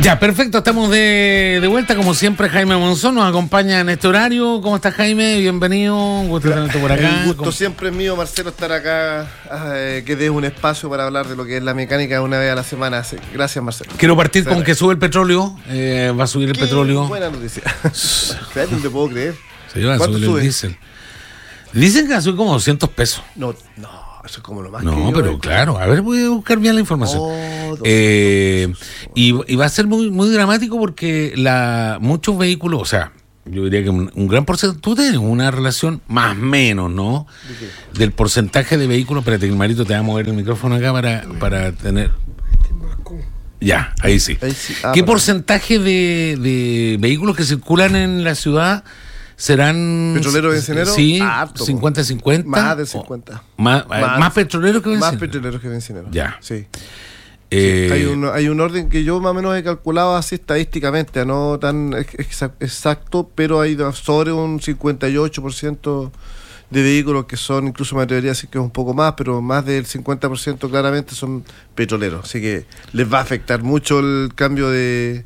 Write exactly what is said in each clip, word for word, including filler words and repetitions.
Ya, perfecto, estamos de, de vuelta, como siempre. Jaime Monzón nos acompaña en este horario. ¿Cómo estás, Jaime? Bienvenido, un gusto tenerte por acá. El gusto ¿Cómo? siempre es mío, Marcelo, estar acá, eh, que des un espacio para hablar de lo que es la mecánica una vez a la semana. Gracias, Marcelo. Quiero partir Gracias. con que sube el petróleo, eh, va a subir el Qué petróleo. Buena noticia. No te puedo creer. Se va a ¿Cuánto subir sube? el diésel. Dicen que va a subir como doscientos pesos. No, no, eso es como lo más No, que yo pero he- claro, a ver, voy a buscar bien la información. Oh, eh, doscientos pesos. y, y va a ser muy, muy dramático porque la muchos vehículos, o sea, yo diría que un, un gran porcentaje, tú tienes una relación más o menos, ¿no? ¿De qué? Del porcentaje de vehículos. Espérate, que el Marito te va a mover el micrófono acá para, para tener. Ya, ahí sí. Ahí sí. Ah, ¿Qué perdón. porcentaje de, de vehículos que circulan en la ciudad serán. ¿Petroleros benzineros? Sí, Harto, cincuenta cincuenta. Más de cincuenta. O más, más, más petroleros que Más benzineros. petroleros que benzineros. Ya. Sí. Eh, Hay un, hay un orden que yo más o menos he calculado así estadísticamente, no tan ex- exa- exacto, pero hay sobre un cincuenta y ocho por ciento de vehículos que son, incluso me atrevería a decir que es un poco más, pero más del cincuenta por ciento claramente son petroleros. Así que les va a afectar mucho el cambio de,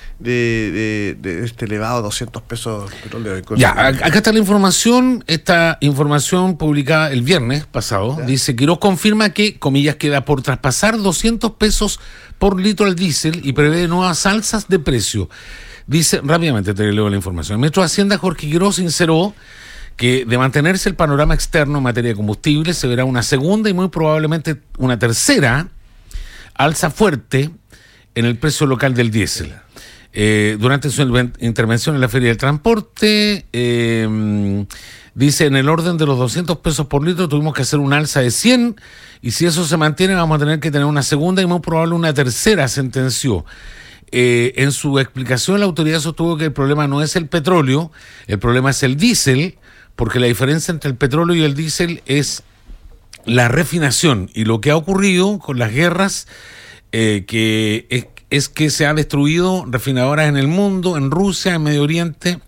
de, de, de este elevado doscientos pesos petróleo. Ya, ac- acá está la información. Esta información publicada el viernes pasado. Ya. Dice: Quirós confirma que, comillas, queda por traspasar doscientos pesos por litro al diésel y prevé nuevas alzas de precio. Dice, rápidamente te leo la información. El ministro de Hacienda, Jorge Quirós, sinceró que de mantenerse el panorama externo en materia de combustible, se verá una segunda y muy probablemente una tercera alza fuerte en el precio local del diésel. Eh, durante su inven- intervención en la Feria del Transporte, eh, dice, en el orden de los doscientos pesos por litro tuvimos que hacer una alza de cien, y si eso se mantiene vamos a tener que tener una segunda y muy probable una tercera, sentenció. Eh, en su explicación la autoridad sostuvo que el problema no es el petróleo, el problema es el diésel, porque la diferencia entre el petróleo y el diésel es la refinación, y lo que ha ocurrido con las guerras, eh, que es, es que se han destruido refinadoras en el mundo, en Rusia, en Medio Oriente.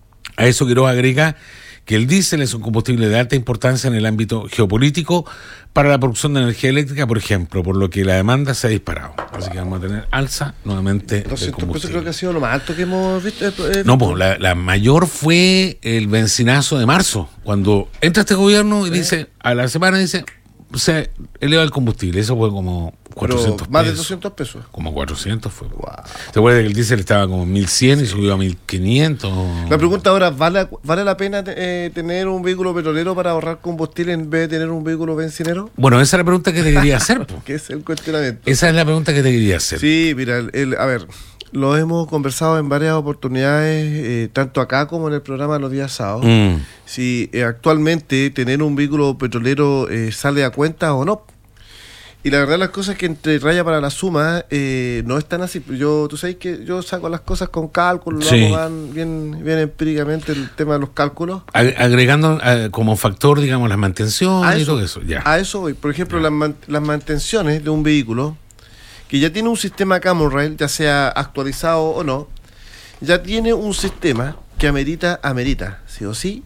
A eso quiero agregar que el diésel es un combustible de alta importancia en el ámbito geopolítico para la producción de energía eléctrica, por ejemplo, por lo que la demanda se ha disparado. Así que vamos a tener alza nuevamente del doscientos pesos combustible. creo que ha sido lo más alto que hemos visto. eh, eh, No, pues la, la mayor fue el bencinazo de marzo, cuando entra este gobierno y dice, a la semana dice, se eleva el combustible. Eso fue como pero cuatrocientos más de pesos. doscientos pesos. Como cuatrocientos fue. Wow. ¿Se acuerda que el diésel estaba como en mil cien y subió a mil quinientos? La pregunta ahora, ¿vale, ¿vale la pena eh, tener un vehículo petrolero para ahorrar combustible en vez de tener un vehículo bencinero? Bueno, esa es la pregunta que te quería hacer, po. Que es el cuestionamiento. Esa es la pregunta que te quería hacer. Sí, mira, el, el- a ver, lo hemos conversado en varias oportunidades, eh, tanto acá como en el programa los días sábados. Mm. Si eh, actualmente tener un vehículo petrolero eh, sale a cuenta o no. Y la verdad las cosas que entre raya para la suma eh, no es tan así. Yo, tú sabes que yo saco las cosas con cálculos, lo Sí. hago gan- bien, bien empíricamente el tema de los cálculos. Ag- Agregando eh, como factor, digamos, las mantenciones A y eso, todo eso. Ya. a eso voy. Por ejemplo, las, man- las mantenciones de un vehículo que ya tiene un sistema Common Rail, ya sea actualizado o no, ya tiene un sistema que amerita, amerita, sí o sí,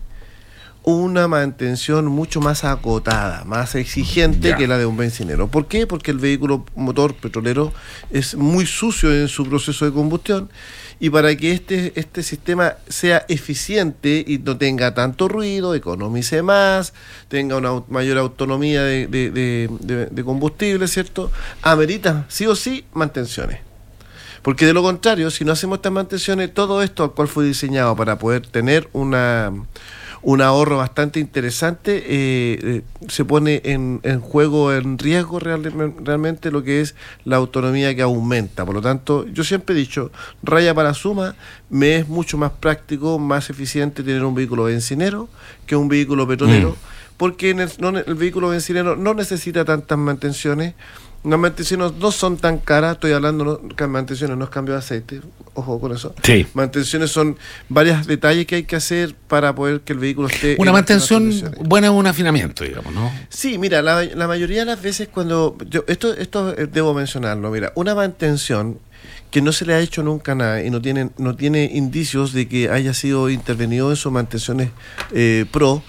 una mantención mucho más acotada, más exigente Ya. que la de un bencinero. ¿Por qué? Porque el vehículo motor petrolero es muy sucio en su proceso de combustión, y para que este, este sistema sea eficiente y no tenga tanto ruido, economice más, tenga una au- mayor autonomía de, de, de, de- de combustible, ¿cierto? Amerita sí o sí mantenciones. Porque de lo contrario, si no hacemos estas mantenciones, todo esto al cual fue diseñado para poder tener una, un ahorro bastante interesante, eh, eh, se pone en, en juego, en riesgo real- realmente lo que es la autonomía que aumenta. Por lo tanto, yo siempre he dicho, raya para suma, me es mucho más práctico, más eficiente tener un vehículo bencinero que un vehículo petrolero, Mm. porque en el, no, el vehículo bencinero no necesita tantas mantenciones. Las mantenciones no son tan caras, estoy hablando, no, que mantenciones no es cambio de aceite, ojo con eso. Sí. Mantenciones son varios detalles que hay que hacer para poder que el vehículo esté... Una en mantención óptimas condiciones. buena es un afinamiento, digamos, ¿no? Sí, mira, la, la mayoría de las veces cuando... yo Esto esto eh, debo mencionarlo, mira, una mantención que no se le ha hecho nunca nada y no tiene, no tiene indicios de que haya sido intervenido en sus mantenciones eh, pro,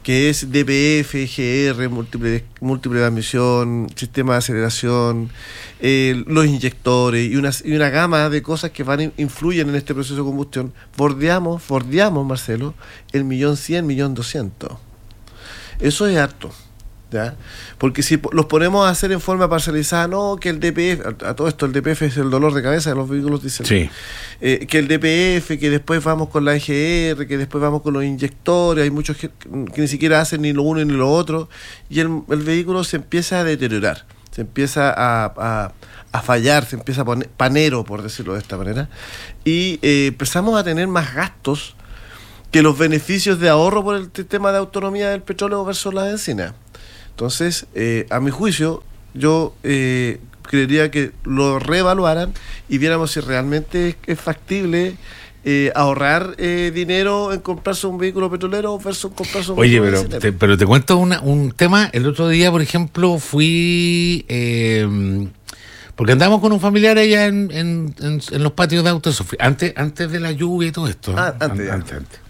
que es D P F, G R, múltiple, múltiple de admisión, sistema de aceleración, eh, los inyectores y una, y una gama de cosas que van influyen en este proceso de combustión, bordeamos, bordeamos, Marcelo, el millón cien, millón doscientos. Eso es harto. ¿Ya? Porque si los ponemos a hacer en forma parcializada, no, que el D P F, a, a todo esto el D P F es el dolor de cabeza de los vehículos diésel, sí. eh, que el D P F, que después vamos con la E G R, que después vamos con los inyectores, hay muchos que, que ni siquiera hacen ni lo uno ni lo otro, y el, el vehículo se empieza a deteriorar, se empieza a, a, a fallar, se empieza a poner panero, por decirlo de esta manera, y eh, empezamos a tener más gastos que los beneficios de ahorro por el sistema de autonomía del petróleo versus la benzina. Entonces, eh, a mi juicio, yo eh, creería que lo reevaluaran y viéramos si realmente es, es factible eh, ahorrar eh, dinero en comprarse un vehículo petrolero versus comprarse un Oye, vehículo pero te, pero te cuento una, un tema. El otro día, por ejemplo, fui... Eh, porque andábamos con un familiar allá en, en, en, en los patios de autos, antes, antes de la lluvia y todo esto. Ah, antes, An, antes, antes.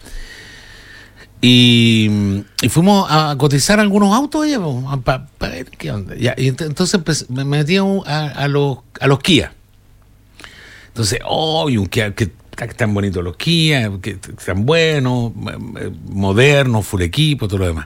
Y, y fuimos a cotizar algunos autos allá para pa ver qué onda. Ya, y ent entonces pues, me metí a, a, los, a los Kia. Entonces, oh, y un Kia, que, que tan bonitos los Kia, que, que tan buenos, modernos, full equipo, todo lo demás.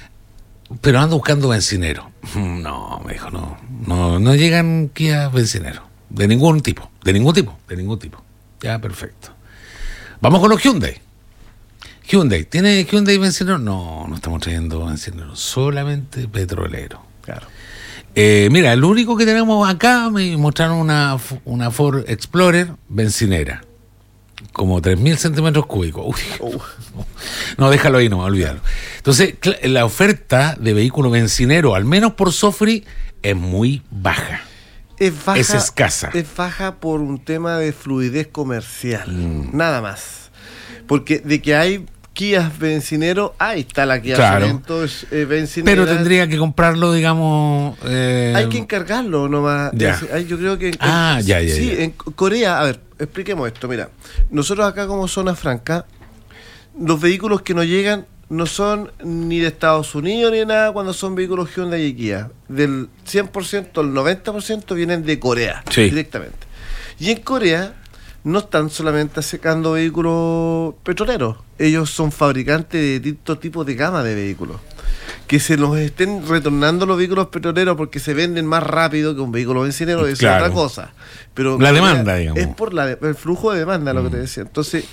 Pero ando buscando bencinero. No, me dijo, no, no, no llegan Kia bencineros. De ningún tipo, de ningún tipo, de ningún tipo. Ya, perfecto. Vamos con los Hyundai. Hyundai, ¿tiene Hyundai bencinero? No, no estamos trayendo bencinero, solamente petrolero. Claro. Eh, mira, lo único que tenemos acá, me mostraron una, una Ford Explorer bencinera, como tres mil centímetros cúbicos. Uy, oh. No, déjalo ahí, no, olvídalo. Entonces, la oferta de vehículo bencinero, al menos por Sofri, es muy baja. Es baja. Es escasa. Es baja por un tema de fluidez comercial, mm. nada más. Porque de que hay Kias bencinero, ahí está la Kia claro. Sorento, es eh, bencinera. Pero tendría que comprarlo, digamos... Eh... Hay que encargarlo nomás. Ya. Hay, yo creo que... En, ah, en, ya, ya. Sí, ya. en Corea, a ver, expliquemos esto. Mira, nosotros acá como zona franca, los vehículos que nos llegan no son ni de Estados Unidos ni de nada cuando son vehículos Hyundai y Kia. Del cien por ciento, el noventa por ciento vienen de Corea, sí. directamente. Y en Corea no están solamente sacando vehículos petroleros, ellos son fabricantes de distintos tipos de gama de vehículos. Que se nos estén retornando los vehículos petroleros porque se venden más rápido que un vehículo bencinero es claro. otra cosa. Pero la demanda, digamos. Es por la, el flujo de demanda, mm. lo que te decía. Entonces,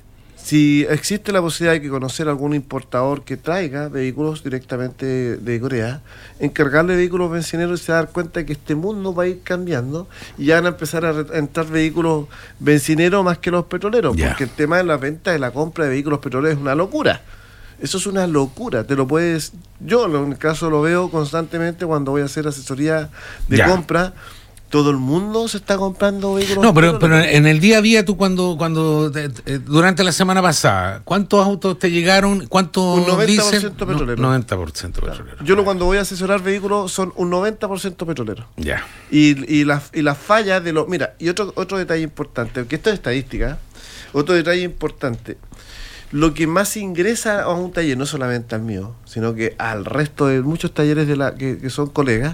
si existe la posibilidad de que conocer algún importador que traiga vehículos directamente de Corea, encargarle vehículos bencineros y se va a dar cuenta que este mundo va a ir cambiando y ya van a empezar a, a entrar vehículos bencineros más que los petroleros, yeah. porque el tema de la venta y la compra de vehículos petroleros es una locura. Eso es una locura, te lo puedes... Yo en el caso lo veo constantemente cuando voy a hacer asesoría de yeah. compra. Todo el mundo se está comprando vehículos. No, pero, pero en el día a día, tú cuando, cuando eh, durante la semana pasada, ¿cuántos autos te llegaron? ¿Cuántos un noventa por ciento petrolero. No, noventa por ciento petrolero. Claro. Yo lo, cuando voy a asesorar vehículos son un noventa por ciento petrolero. Ya. Y, y las y las fallas de los... Mira, y otro otro detalle importante, que esto es estadística, otro detalle importante. Lo que más ingresa a un taller, no solamente al mío, sino que al resto de muchos talleres de la que, que son colegas,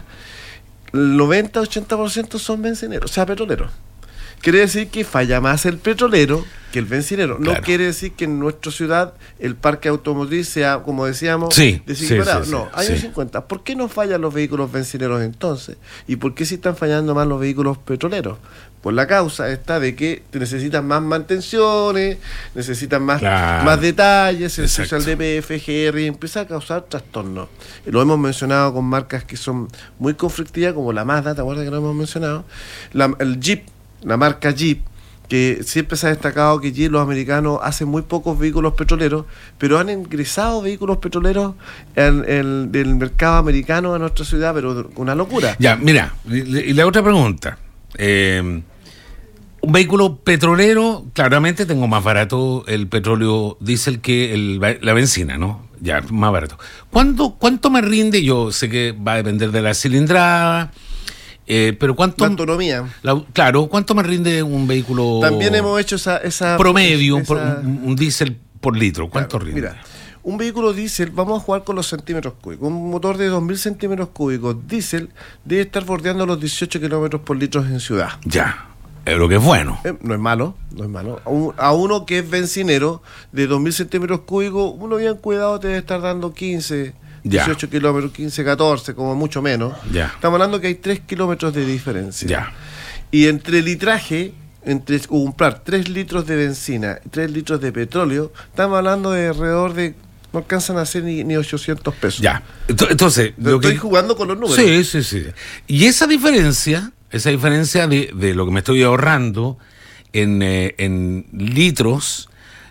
el noventa a ochenta por ciento son bencineros, o sea, petroleros. Quiere decir que falla más el petrolero que el bencinero. Claro. No quiere decir que en nuestra ciudad el parque automotriz sea, como decíamos, sí, de cincuenta. Sí, sí, no, sí, hay sí. un cincuenta. ¿Por qué no fallan los vehículos bencineros entonces? ¿Y por qué sí están fallando más los vehículos petroleros? Por la causa está de que necesitan más mantenciones, necesitan más, claro. más detalles, se ensucia el D P F, G R y empieza a causar trastornos. Lo hemos mencionado con marcas que son muy conflictivas, como la Mazda, ¿te acuerdas que lo hemos mencionado? La, el Jeep, la marca Jeep, que siempre se ha destacado que Jeep, los americanos, hacen muy pocos vehículos petroleros, pero han ingresado vehículos petroleros en, en, del mercado americano a nuestra ciudad, pero una locura. Ya, mira, y la otra pregunta. Eh, un vehículo petrolero, claramente tengo más barato el petróleo diésel que el, la benzina, ¿no? Ya, más barato. ¿Cuánto, ¿Cuánto me rinde? Yo sé que va a depender de la cilindrada, eh, pero ¿cuánto... La autonomía. La, claro, ¿cuánto me rinde un vehículo... También hemos hecho esa... esa promedio, esa, un, un diésel por litro, ¿cuánto claro, rinde? Mira, Un vehículo diésel, vamos a jugar con los centímetros cúbicos. Un motor de dos mil centímetros cúbicos diésel debe estar bordeando los dieciocho kilómetros por litro en ciudad. Ya, es lo que es bueno. Eh, no es malo, no es malo. A, un, a uno que es bencinero de dos mil centímetros cúbicos, uno bien cuidado te debe estar dando quince, ya. dieciocho kilómetros, quince, catorce, como mucho menos. Ya. Estamos hablando que hay tres kilómetros de diferencia. Ya. Y entre litraje, entre comprar tres litros de benzina y tres litros de petróleo, estamos hablando de alrededor de, no alcanzan a ser ni, ni ochocientos pesos. Ya. Entonces, lo estoy que... jugando con los números. Sí, sí, sí. Y esa diferencia, esa diferencia de, de lo que me estoy ahorrando en, eh, en litros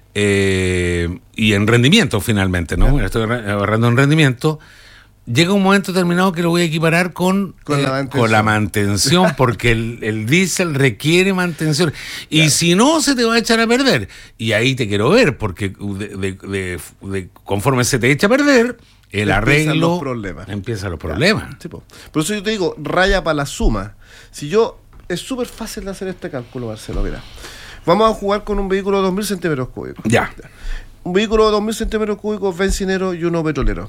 eh, y en rendimiento finalmente, ¿no? Ya. Estoy ahorrando en rendimiento. Llega un momento determinado que lo voy a equiparar con, Con eh, la mantención. con la mantención, porque el, el diésel requiere mantención. Y Claro. si no, se te va a echar a perder. Y ahí te quiero ver, porque de, de, de, de, conforme se te echa a perder, el Empiezan arreglo... los problemas. Empiezan los problemas. Sí, po. Por eso yo te digo, raya para la suma. Si yo, es súper fácil de hacer este cálculo, Marcelo, mira. Vamos a jugar con un vehículo de dos mil centímetros cúbicos. Ya. Un vehículo de dos mil centímetros cúbicos bencinero y uno petrolero.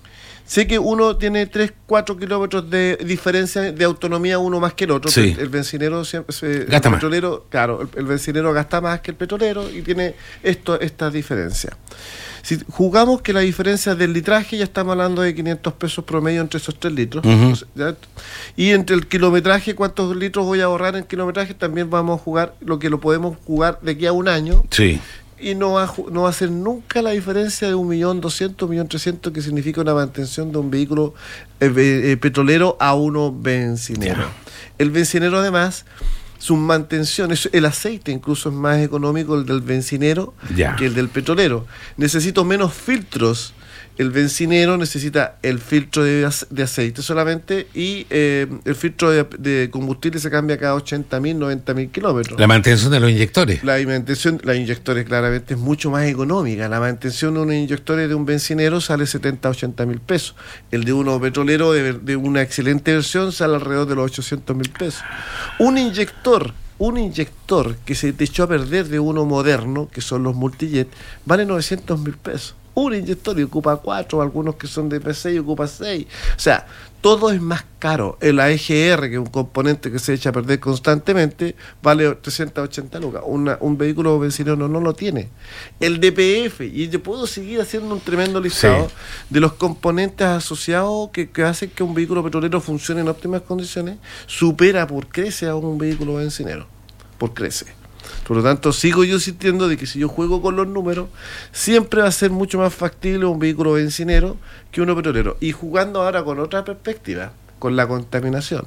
Sé que uno tiene tres, cuatro kilómetros de diferencia de autonomía uno más que el otro. Sí. El bencinero siempre se, Gasta el más. petrolero, claro, el, el bencinero gasta más que el petrolero y tiene esto, esta diferencia. Si jugamos que la diferencia del litraje, ya estamos hablando de quinientos pesos promedio entre esos tres litros. Uh-huh. Entonces, ¿ya? Y entre el kilometraje, cuántos litros voy a ahorrar en kilometraje, también vamos a jugar lo que lo podemos jugar de aquí a un año. Sí. Y no va, a, no va a ser nunca la diferencia de un millón doscientos, un millón trescientos, que significa una mantención de un vehículo eh, eh, petrolero a uno bencinero. Ya. El bencinero, además, sus mantenciones, el aceite incluso es más económico el del bencinero Ya. que el del petrolero. Necesito menos filtros. El bencinero necesita el filtro de, ace- de aceite solamente y eh, el filtro de, de combustible se cambia cada ochenta mil, noventa mil kilómetros. La mantención de los inyectores. La mantención, la inyectores claramente es mucho más económica. La mantención de unos inyectores de un bencinero sale setenta, ochenta mil pesos. El de uno petrolero de, de una excelente versión sale alrededor de los ochocientos mil pesos. Un inyector, un inyector que se te echó a perder de uno moderno, que son los multijet, vale novecientos mil pesos. Un inyector y ocupa cuatro, algunos que son de P seis ocupa seis. O sea, todo es más caro. El A E G R, que es un componente que se echa a perder constantemente, vale trescientas ochenta lucas. Una, un vehículo bencinero no, no lo tiene. El D P F, y yo puedo seguir haciendo un tremendo listado Sí. de los componentes asociados que, que hacen que un vehículo petrolero funcione en óptimas condiciones, supera por crece a un vehículo bencinero. Por crece. Por lo tanto, sigo yo insistiendo de que si yo juego con los números, siempre va a ser mucho más factible un vehículo bencinero que uno petrolero. Y jugando ahora con otra perspectiva, con la contaminación.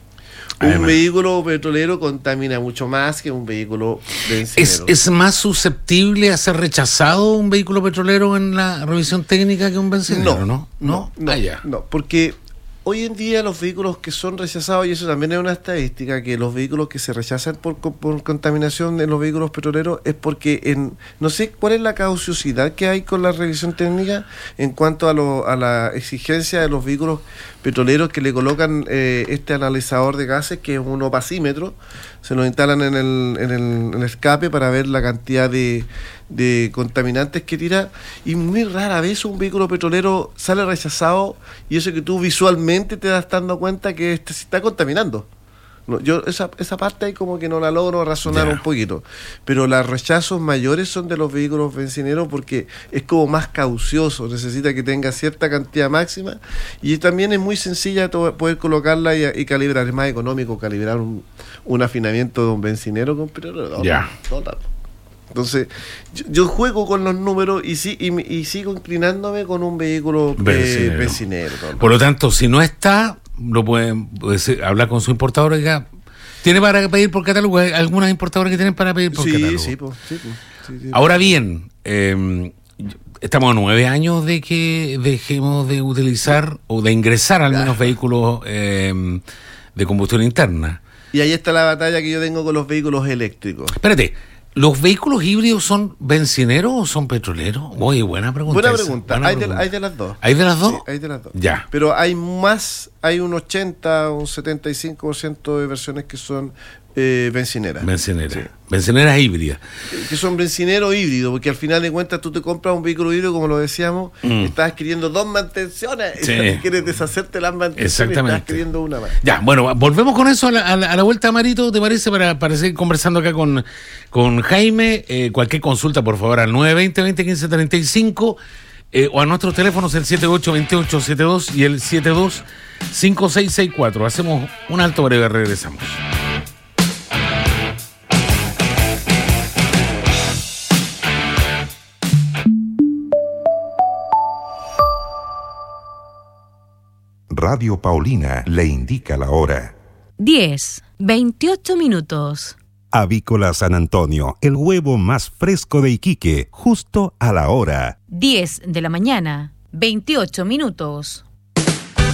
Un Además. vehículo petrolero contamina mucho más que un vehículo bencinero. ¿Es, ¿Es más susceptible a ser rechazado un vehículo petrolero en la revisión técnica que un bencinero? No, ¿No? no, no, Ah, ya. no, porque hoy en día los vehículos que son rechazados, y eso también es una estadística, que los vehículos que se rechazan por, co- por contaminación en los vehículos petroleros es porque en no sé cuál es la cauciosidad que hay con la revisión técnica en cuanto a, lo, a la exigencia de los vehículos petroleros que le colocan eh, este analizador de gases, que es un opacímetro, se lo instalan en el, en el, en el escape para ver la cantidad de, de contaminantes que tira, y muy rara vez un vehículo petrolero sale rechazado, y eso que tú visualmente te das dando cuenta que este se está contaminando. No, yo esa, esa parte ahí como que no la logro razonar Ya. un poquito, pero los rechazos mayores son de los vehículos bencineros porque es como más caucioso, necesita que tenga cierta cantidad máxima, y también es muy sencilla to- poder colocarla y, y calibrar. Es más económico calibrar un, un afinamiento de un bencinero con petrolero. Ya. Total. Entonces, yo, yo juego con los números y, sí, y, y sigo inclinándome con un vehículo eh, Bencinero. bencinero. todo. Por lo tanto, si no está, lo pueden puede ser- hablar con su importador y diga, ¿tiene para pedir por catálogo? Hay algunas importadoras que tienen para pedir por Sí, catálogo. sí, po, sí, po, sí, sí. Ahora bien, eh, estamos a nueve años de que dejemos de utilizar o de ingresar al menos vehículos eh, de combustión interna. Y ahí está la batalla que yo tengo con los vehículos eléctricos. Espérate, ¿los vehículos híbridos son bencineros o son petroleros? Oye, buena pregunta. Buena esa, pregunta. buena Hay de, pregunta. hay de las dos. ¿Hay de las dos? Sí, hay de las dos. Ya. Pero hay más, hay un ochenta, un setenta y cinco por ciento de versiones que son Eh, bencinera. Bencinera. Sí. Bencinera híbrida. Que son bencineros híbridos, porque al final de cuentas tú te compras un vehículo híbrido, como lo decíamos, mm. estás adquiriendo dos mantenciones, sí. y quieres deshacerte las mantenciones, estás adquiriendo una más. Ya, bueno, volvemos con eso a la, a la, a la vuelta, Marito, ¿te parece? Para, para seguir conversando acá con, con Jaime. Eh, cualquier consulta, por favor, al nueve veinte, veinte quince treinta y cinco eh, o a nuestros teléfonos el siete ocho dos ocho siete dos y el siete dos cinco seis seis cuatro. Hacemos un alto breve, regresamos. Radio Paulina le indica la hora. diez, veintiocho minutos. Avícola San Antonio, el huevo más fresco de Iquique, justo a la hora. diez de la mañana, veintiocho minutos.